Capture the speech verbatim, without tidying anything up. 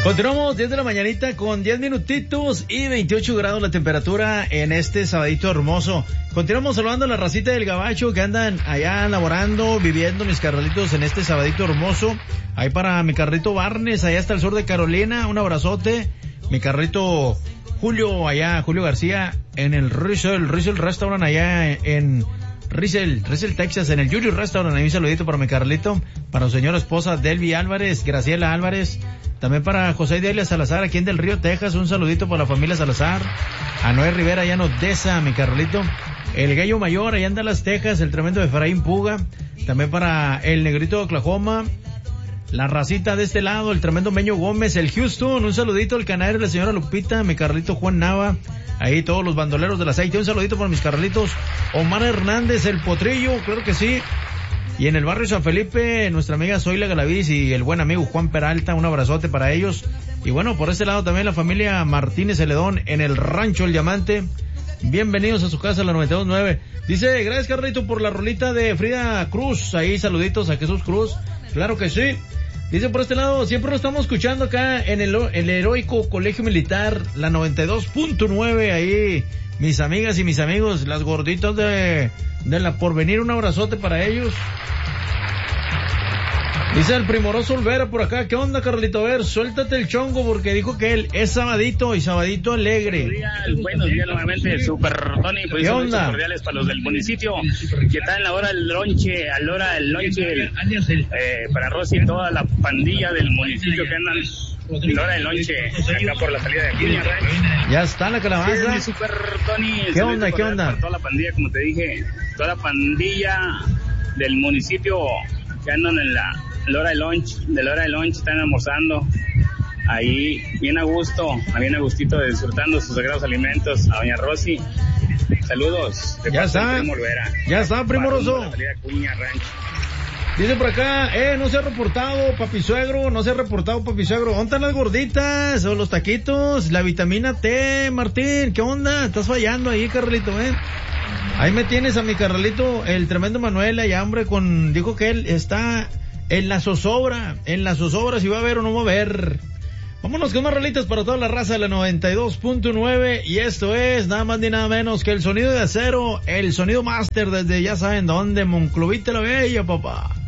Continuamos diez de la mañanita con diez minutitos y veintiocho grados la temperatura en este sabadito hermoso. Continuamos saludando a la racita del gabacho que andan allá laborando, viviendo, mis carnalitos, en este sabadito hermoso. Ahí para mi carrito Barnes, allá hasta el sur de Carolina, un abrazote. Mi carrito Julio, allá, Julio García, en el Riesel, Riesel Restaurant allá en Riesel, Riesel, Texas, en el Yuri Restaurant. Ahí un saludito para mi Carlito, para su señora esposa Delvi Álvarez, Graciela Álvarez. También para José Delia Salazar, aquí en Del Río, Texas, un saludito para la familia Salazar. A Noé Rivera, allá en Odessa, mi Carlito. El Gallo Mayor, allá en Dallas, Texas, el tremendo de Efraín Puga. También para el Negrito de Oklahoma. La racita de este lado, el tremendo Meño Gómez, el Houston, un saludito al canario, la señora Lupita, mi Carlito Juan Nava. Ahí todos los bandoleros del aceite, un saludito para mis Carlitos. Omar Hernández, el Potrillo, claro que sí. Y en el barrio San Felipe, nuestra amiga Zoila Galaviz y el buen amigo Juan Peralta, un abrazote para ellos. Y bueno, por este lado también la familia Martínez Celedón en el Rancho El Diamante. Bienvenidos a su casa, la noventa y dos nueve. Dice, gracias Carlito por la rolita de Frida Cruz. Ahí saluditos a Jesús Cruz. Claro que sí. Dice por este lado, siempre lo estamos escuchando acá en el, el heroico Colegio Militar, la noventa y dos punto nueve, ahí, mis amigas y mis amigos, las gorditas de, de la Porvenir, un abrazote para ellos. Dice el Primoroso Olvera por acá, ¿qué onda, Carlito? A ver, suéltate el chongo porque dijo que él es sabadito y sabadito alegre. Buenos días, buenos días nuevamente, Super Tony. Pues ¿Qué onda? Cordiales para los del municipio que están en la hora del lonche, a la hora del lonche, eh, para Rosy y toda la pandilla del municipio que andan en la hora del lonche, acá por la salida de Acuña Ranch. Ya está la calabaza. Sí, Super Tony. ¿Qué onda, qué onda? Para toda la pandilla, como te dije, toda la pandilla del municipio que andan en la la hora de lunch, de la hora de lunch están almorzando ahí bien a gusto, bien a gustito, disfrutando sus sagrados alimentos. A doña Rosy, saludos. Ya está, ya está, Primoroso. Dice por acá, eh, no se ha reportado papi suegro, no se ha reportado papi suegro. ¿Dónde están las gorditas o los taquitos? La vitamina T, Martín, ¿qué onda? Estás fallando ahí, Carlito, eh. Ahí me tienes a mi Carlito, el tremendo Manuel, allá, hombre, con, dijo que él está en la zozobra, en la zozobra, si va a haber o no va a haber. Vámonos con más rolitas para toda la raza de la noventa y dos punto nueve, y esto es nada más ni nada menos que el sonido de acero, el sonido máster desde ya saben dónde, Monclovita la Bella, papá.